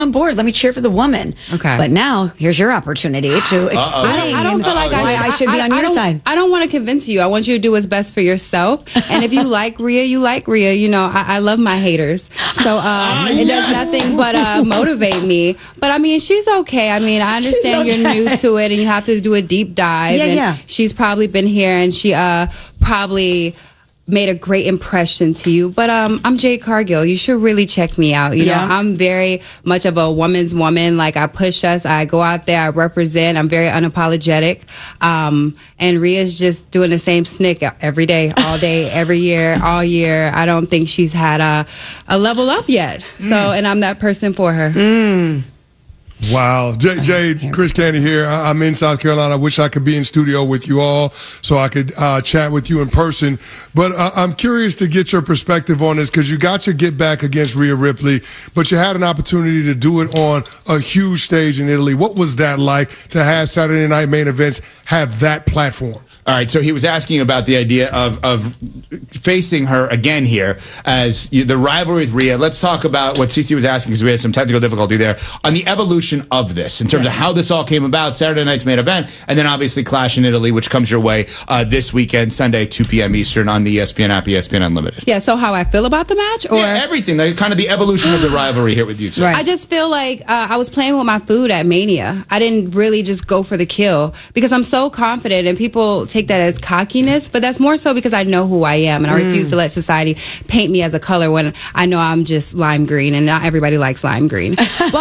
on board. Let me cheer for the woman. Okay. But now, here's your opportunity to explain. I don't feel like why I should be on your side. I don't want to convince you. I want you to do what's best for yourself. And if you like Rhea, you like Rhea. You know, I love my haters. So it does nothing but motivate me. But I mean, she's okay. I mean, I understand you're new to it and you have to do a deep dive. Yeah. She's probably been here and she probably made a great impression to you, but I'm Jade Cargill. You should really check me out. You know, I'm very much of a woman's woman. Like, I push us, I go out there, I represent, I'm very unapologetic. And Rhea's just doing the same snick every day, all day, every year, all year. I don't think she's had a level up yet. So, and I'm that person for her. Wow. Jade, Chris Canty here. I'm in South Carolina. I wish I could be in studio with you all so I could chat with you in person. But I'm curious to get your perspective on this because you got your get back against Rhea Ripley, but you had an opportunity to do it on a huge stage in Italy. What was that like to have Saturday Night Main Events have that platform? All right, so he was asking about the idea of facing her again here as the rivalry with Rhea. Let's talk about what Cece was asking because we had some technical difficulty there on the evolution of this in terms of how this all came about, Saturday night's main event, and then obviously Clash in Italy, which comes your way this weekend, Sunday, 2 p.m. Eastern on the ESPN app, ESPN Unlimited. Yeah, so how I feel about the match? Or everything, kind of the evolution of the rivalry here with you two. Right. I just feel like I was playing with my food at Mania. I didn't really just go for the kill because I'm so confident and people take that as cockiness, but that's more so because I know who I am and I refuse to let society paint me as a color when I know I'm just lime green and not everybody likes lime green.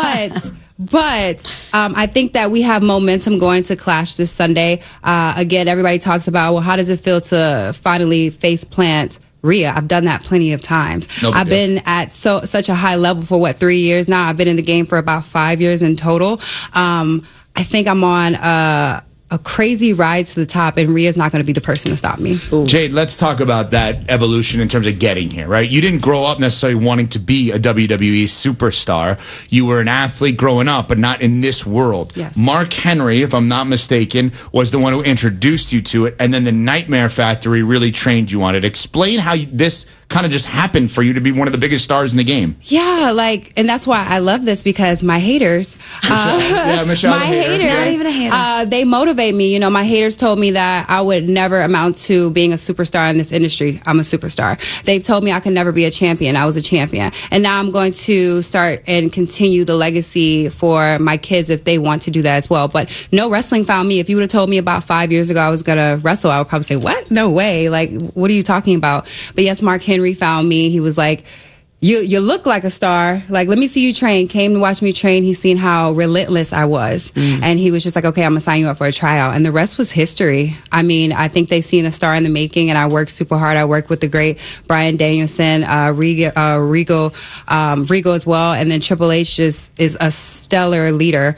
But I think that we have momentum going to Clash this Sunday. Again, everybody talks about, well, how does it feel to finally face plant Rhea? I've done that plenty of times. I've been at such a high level for 3 years now. I've been in the game for about 5 years in total. I think I'm on a crazy ride to the top, and Rhea's not going to be the person to stop me. Ooh. Jade, let's talk about that evolution in terms of getting here, right? You didn't grow up necessarily wanting to be a WWE superstar. You were an athlete growing up, but not in this world. Yes. Mark Henry, if I'm not mistaken, was the one who introduced you to it, and then the Nightmare Factory really trained you on it. Explain how this kind of just happened for you to be one of the biggest stars in the game. Yeah, and that's why I love this because my haters, Michelle, my haters, not even a hater. They motivate me. You know, my haters told me that I would never amount to being a superstar in this industry. I'm a superstar. They've told me I could never be a champion. I was a champion. And now I'm going to start and continue the legacy for my kids if they want to do that as well. But no, wrestling found me. If you would have told me about 5 years ago I was going to wrestle, I would probably say, what? No way. Like, what are you talking about? But yes, Mark Henry found me. He was like, you look like a star. Like, let me see you train. Came to watch me train. He's seen how relentless I was. And he was just like, okay, I'm going to sign you up for a tryout. And the rest was history. I mean, I think they've seen a star in the making, and I worked super hard. I worked with the great Bryan Danielson, Regal as well. And then Triple H is a stellar leader.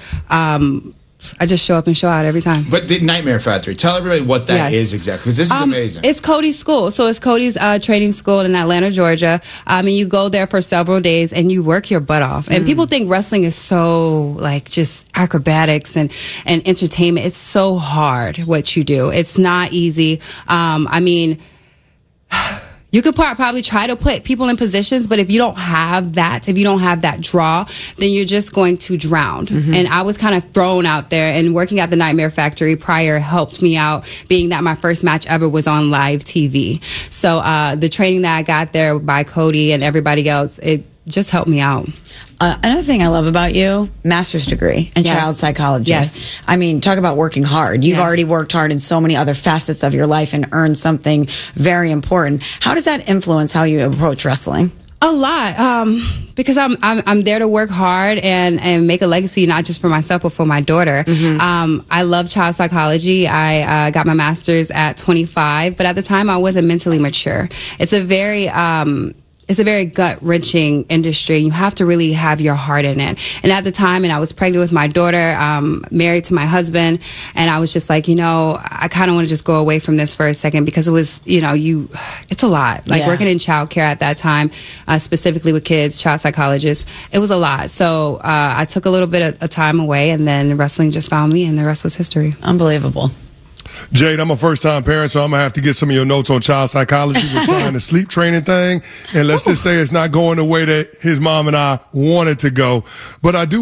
I just show up and show out every time. But the Nightmare Factory, tell everybody what that is exactly, because this is amazing. It's Cody's school. So it's Cody's training school in Atlanta, Georgia. And you go there for several days and you work your butt off. And people think wrestling is so like just acrobatics and entertainment. It's so hard what you do. It's not easy. I mean, you could probably try to put people in positions, but if you don't have that draw, then you're just going to drown. And I was kind of thrown out there, and working at the Nightmare Factory prior helped me out, being that my first match ever was on live TV. So the training that I got there by Cody and everybody else, it just helped me out. Another thing I love about you, master's degree in child psychology. Yes. I mean, talk about working hard. You've already worked hard in so many other facets of your life and earned something very important. How does that influence how you approach wrestling? A lot, because I'm there to work hard and make a legacy, not just for myself, but for my daughter. I love child psychology. I got my master's at 25, but at the time I wasn't mentally mature. It's a very gut-wrenching industry. You have to really have your heart in it. And at the time, and I was pregnant with my daughter, married to my husband, and I was just like, I kind of want to just go away from this for a second because it was, it's a lot. Like working in childcare at that time, specifically with kids, child psychologists, it was a lot. So I took a little bit of time away, and then wrestling just found me, and the rest was history. Unbelievable. Jade, I'm a first-time parent, so I'm going to have to get some of your notes on child psychology. We're trying the sleep training thing, and let's just say it's not going the way that his mom and I wanted to go. But I do